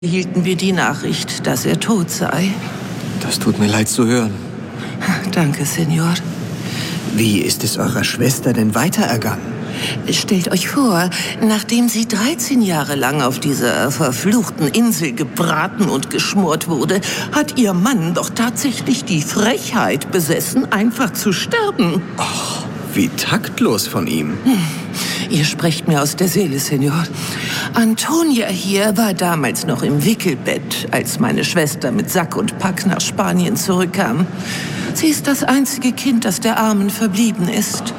erhielten wir die Nachricht, dass er tot sei. Das tut mir leid zu hören. Danke, Senor. Wie ist es eurer Schwester denn weiter ergangen? Stellt euch vor, nachdem sie 13 Jahre lang auf dieser verfluchten Insel gebraten und geschmort wurde, hat ihr Mann doch tatsächlich die Frechheit besessen, einfach zu sterben. Ach, wie taktlos von ihm. Ihr sprecht mir aus der Seele, Senor. Antonia hier war damals noch im Wickelbett, als meine Schwester mit Sack und Pack nach Spanien zurückkam. Sie ist das einzige Kind, das der Armen verblieben ist.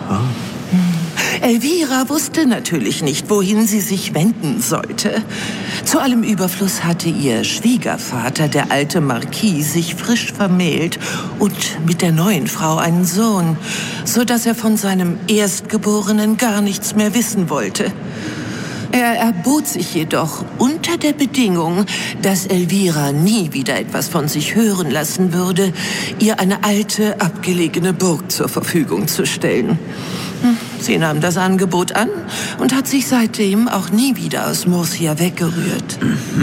Elvira wusste natürlich nicht, wohin sie sich wenden sollte. Zu allem Überfluss hatte ihr Schwiegervater, der alte Marquis, sich frisch vermählt und mit der neuen Frau einen Sohn, sodass er von seinem Erstgeborenen gar nichts mehr wissen wollte. Er erbot sich jedoch unter der Bedingung, dass Elvira nie wieder etwas von sich hören lassen würde, ihr eine alte, abgelegene Burg zur Verfügung zu stellen. Sie nahm das Angebot an und hat sich seitdem auch nie wieder aus Murcia weggerührt.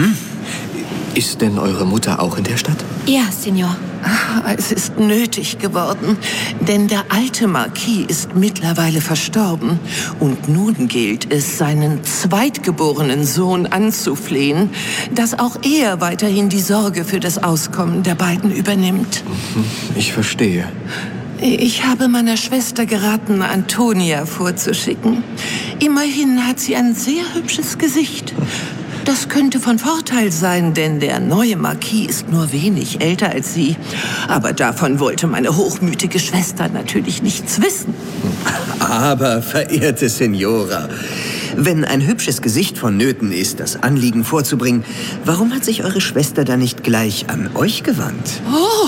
Ist denn eure Mutter auch in der Stadt? Ja, Senor. Es ist nötig geworden, denn der alte Marquis ist mittlerweile verstorben. Und nun gilt es, seinen zweitgeborenen Sohn anzuflehen, dass auch er weiterhin die Sorge für das Auskommen der beiden übernimmt. Ich verstehe. Ich habe meiner Schwester geraten, Antonia vorzuschicken. Immerhin hat sie ein sehr hübsches Gesicht. Das könnte von Vorteil sein, denn der neue Marquis ist nur wenig älter als sie. Aber davon wollte meine hochmütige Schwester natürlich nichts wissen. Aber, verehrte Senora, wenn ein hübsches Gesicht vonnöten ist, das Anliegen vorzubringen, warum hat sich eure Schwester da nicht gleich an euch gewandt?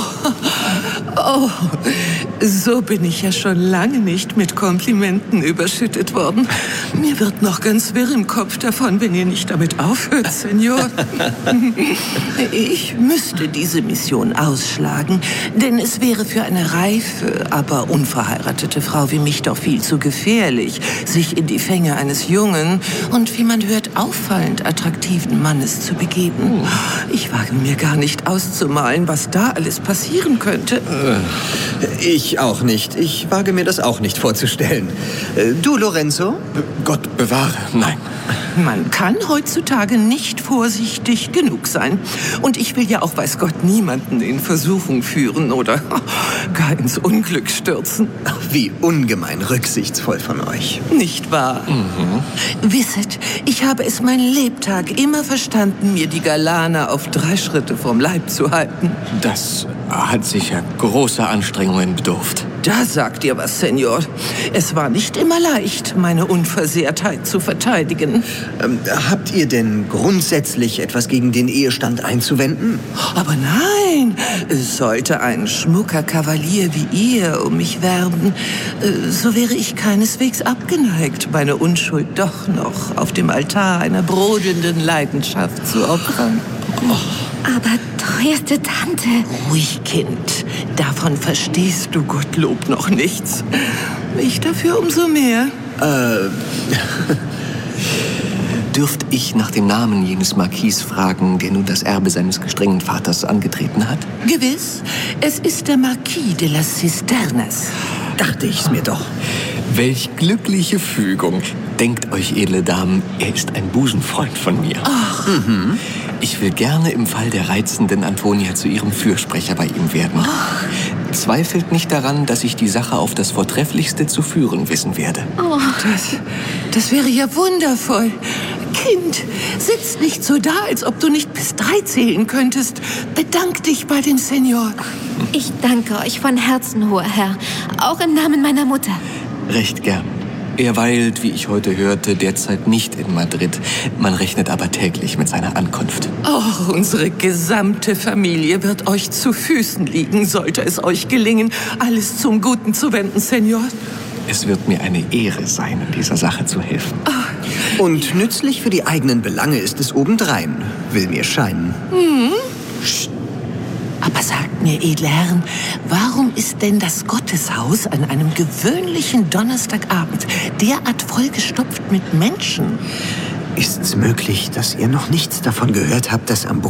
Oh, so bin ich ja schon lange nicht mit Komplimenten überschüttet worden. Mir wird noch ganz wirr im Kopf davon, wenn ihr nicht damit aufhört, Senor. Ich müsste diese Mission ausschlagen, denn es wäre für eine reife, aber unverheiratete Frau wie mich doch viel zu gefährlich, sich in die Fänge eines jungen und, wie man hört, auffallend attraktiven Mannes zu begeben. Ich wage mir gar nicht auszumalen, was da alles passieren könnte. Ich auch nicht. Ich wage mir das auch nicht vorzustellen. Du, Lorenzo? Gott bewahre, nein. Man kann heutzutage nicht vorsichtig genug sein. Und ich will ja auch, weiß Gott, niemanden in Versuchung führen oder gar ins Unglück stürzen. Wie ungemein rücksichtsvoll von euch. Nicht wahr? Wisset, ich habe es mein Lebtag immer verstanden, mir die Galana auf 3 Schritte vom Leib zu halten. Das hat sicher großer Anstrengungen bedurft. Da sagt ihr was, Senor. Es war nicht immer leicht, meine Unversehrtheit zu verteidigen. Habt ihr denn grundsätzlich etwas gegen den Ehestand einzuwenden? Aber nein, sollte ein schmucker Kavalier wie ihr um mich werben, so wäre ich keineswegs abgeneigt, meine Unschuld doch noch auf dem Altar einer brodelnden Leidenschaft zu opfern. Aber teuerste Tante... Ruhig, Kind. Davon verstehst du Gottlob noch nichts. Ich dafür umso mehr. Dürft ich nach dem Namen jenes Marquis fragen, der nun das Erbe seines gestrengen Vaters angetreten hat? Gewiss, es ist der Marquis de las Cisternas. Dachte ich's mir doch. Welch glückliche Fügung. Denkt euch, edle Damen, er ist ein Busenfreund von mir. Ach. Ich will gerne im Fall der reizenden Antonia zu ihrem Fürsprecher bei ihm werden. Ach. Zweifelt nicht daran, dass ich die Sache auf das Vortrefflichste zu führen wissen werde. Oh. Das wäre ja wundervoll. Kind, sitz nicht so da, als ob du nicht bis 3 zählen könntest. Bedank dich bei dem Senor. Ich danke euch von Herzen, hoher Herr. Auch im Namen meiner Mutter. Recht gern. Er weilt, wie ich heute hörte, derzeit nicht in Madrid. Man rechnet aber täglich mit seiner Ankunft. Oh, unsere gesamte Familie wird euch zu Füßen liegen, sollte es euch gelingen, alles zum Guten zu wenden, Senor. Es wird mir eine Ehre sein, in dieser Sache zu helfen. Und nützlich für die eigenen Belange ist es obendrein, will mir scheinen. Psst. Aber sagt mir, edle Herren, warum ist denn das Gotteshaus an einem gewöhnlichen Donnerstagabend derart vollgestopft mit Menschen? Ist's möglich, dass ihr noch nichts davon gehört habt, dass